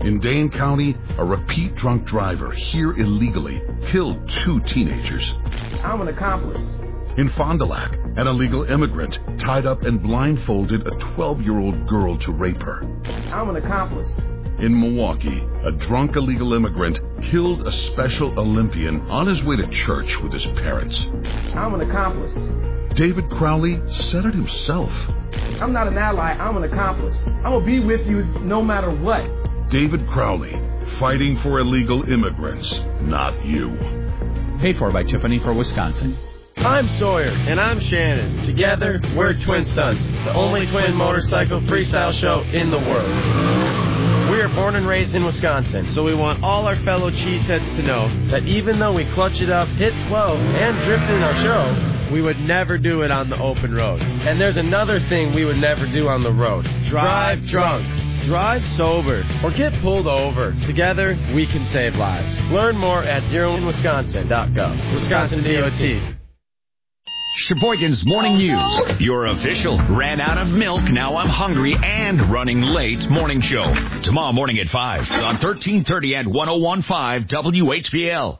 In Dane County, a repeat drunk driver, here illegally, killed 2 teenagers. I'm an accomplice. In Fond du Lac, an illegal immigrant tied up and blindfolded a 12-year-old girl to rape her. I'm an accomplice. In Milwaukee, a drunk illegal immigrant killed a Special Olympian on his way to church with his parents. I'm an accomplice. David Crowley said it himself. I'm not an ally, I'm an accomplice. I'm gonna be with you no matter what. David Crowley, fighting for illegal immigrants, not you. Paid for by Tiffany for Wisconsin. I'm Sawyer. And I'm Shannon. Together, we're Twin Stunts, the only twin motorcycle freestyle show in the world. We are born and raised in Wisconsin, so we want all our fellow cheeseheads to know that even though we clutch it up, hit 12, and drift in our show, we would never do it on the open road. And there's another thing we would never do on the road. Drive drunk. Drive sober. Or get pulled over. Together, we can save lives. Learn more at zeroinwisconsin.gov. Wisconsin DOT. Sheboygan's Morning News. Your official ran out of milk, now I'm hungry, and running late morning show. Tomorrow morning at 5 on 1330 and 101.5 WHPL.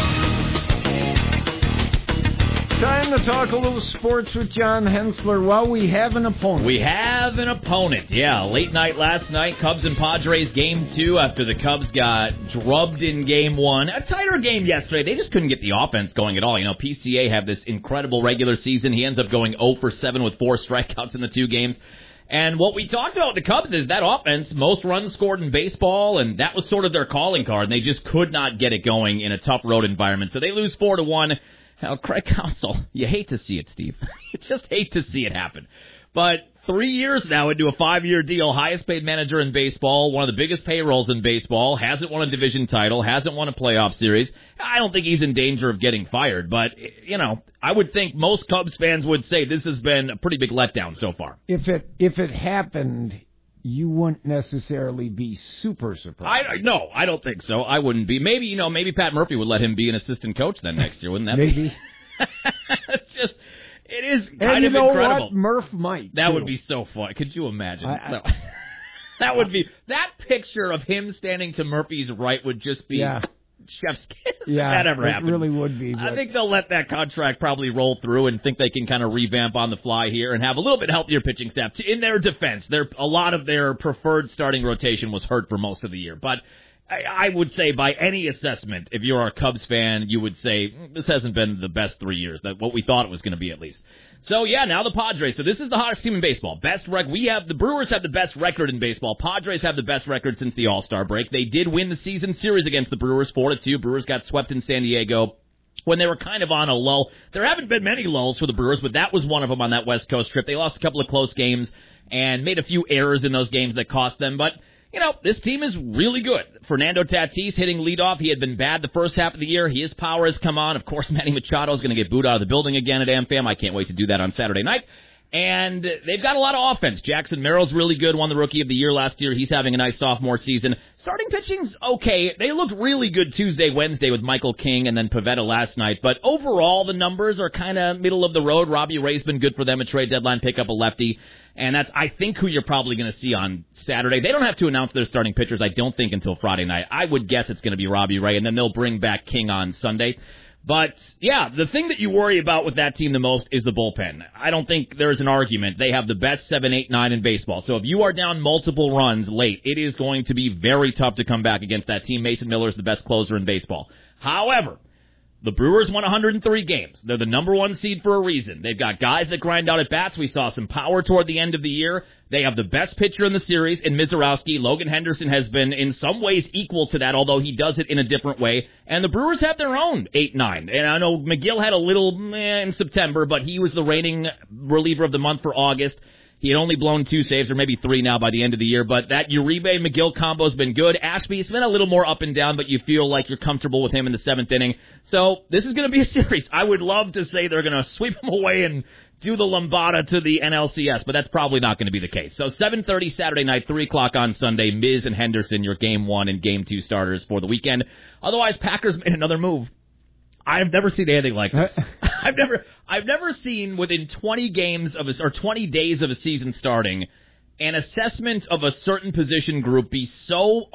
Time to talk a little sports with John Hensler. Well, we have an opponent. We have an opponent, yeah. Late night last night, Cubs and Padres Game 2 after the Cubs got drubbed in Game 1. A tighter game yesterday. They just couldn't get the offense going at all. You know, PCA have this incredible regular season. He ends up going 0 for 7 with 4 strikeouts in the 2 games. And what we talked about with the Cubs is that offense, most runs scored in baseball, and that was sort of their calling card. And they just could not get it going in a tough road environment. So they lose 4-1. Now, Craig Counsell, you hate to see it, Steve. You just hate to see it happen. But 3 years now into a 5-year deal, highest paid manager in baseball, one of the biggest payrolls in baseball, hasn't won a division title, hasn't won a playoff series. I don't think he's in danger of getting fired, but, you know, I would think most Cubs fans would say this has been a pretty big letdown so far. If it happened, you wouldn't necessarily be super surprised. No, I don't think so. I wouldn't be. Maybe, maybe Pat Murphy would let him be an assistant coach then next year. Wouldn't that maybe. be? It is kind of incredible. What? Murph might. That too. would be so fun. Could you imagine? That would be, that picture of him standing to Murphy's right would just be chef's kiss. Yeah, if that ever happened. It really would be. I think they'll let that contract probably roll through and think they can kind of revamp on the fly here and have a little bit healthier pitching staff. In their defense, a lot of their preferred starting rotation was hurt for most of the year. But I would say by any assessment, if you're a Cubs fan, you would say this hasn't been the best 3 years, that what we thought it was going to be at least. So, yeah, now the Padres. So this is the hottest team in baseball. The Brewers have the best record in baseball. Padres have the best record since the All-Star break. They did win the season series against the Brewers 4-2. Brewers got swept in San Diego when they were kind of on a lull. There haven't been many lulls for the Brewers, but that was one of them on that West Coast trip. They lost a couple of close games and made a few errors in those games that cost them, but you know, this team is really good. Fernando Tatis hitting leadoff. He had been bad the first half of the year. His power has come on. Of course, Manny Machado is going to get booed out of the building again at AmFam. I can't wait to do that on Saturday night. And they've got a lot of offense. Jackson Merrill's really good, won the Rookie of the Year last year. He's having a nice sophomore season. Starting pitching's okay. They looked really good Tuesday, Wednesday with Michael King and then Pivetta last night. But overall, the numbers are kind of middle of the road. Robbie Ray's been good for them. A trade deadline pick up a lefty. And that's, I think, who you're probably going to see on Saturday. They don't have to announce their starting pitchers, I don't think, until Friday night. I would guess it's going to be Robbie Ray, and then they'll bring back King on Sunday. But, yeah, the thing that you worry about with that team the most is the bullpen. I don't think there's an argument. They have the best 7, 8, 9 in baseball. So if you are down multiple runs late, it is going to be very tough to come back against that team. Mason Miller is the best closer in baseball. However, the Brewers won 103 games. They're the number 1 seed for a reason. They've got guys that grind out at bats. We saw some power toward the end of the year. They have the best pitcher in the series in Mizorowski. Logan Henderson has been in some ways equal to that, although he does it in a different way. And the Brewers have their own 8-9. And I know McGill had a little in September, but he was the reigning reliever of the month for August. He had only blown 2 saves, or maybe 3 now by the end of the year. But that Uribe-McGill combo has been good. Ashby, it's been a little more up and down, but you feel like you're comfortable with him in the 7th inning. So this is going to be a series. I would love to say they're going to sweep him away and do the Lambada to the NLCS, but that's probably not going to be the case. So 7:30 Saturday night, 3 o'clock on Sunday, Miz and Henderson, your Game 1 and Game 2 starters for the weekend. Otherwise, Packers made another move. I've never seen anything like this. I've never seen within 20 games of or 20 days of a season starting an assessment of a certain position group be so